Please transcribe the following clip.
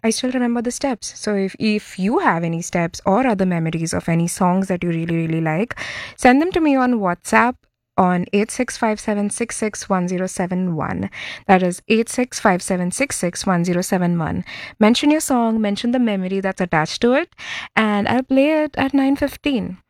I still remember the steps. So if you have any steps or other memories of any songs that you really, really like, send them to me on WhatsApp on 8657661071. That is 8657661071. Mention your song, mention the memory that's attached to it, and I'll play it at 9:15.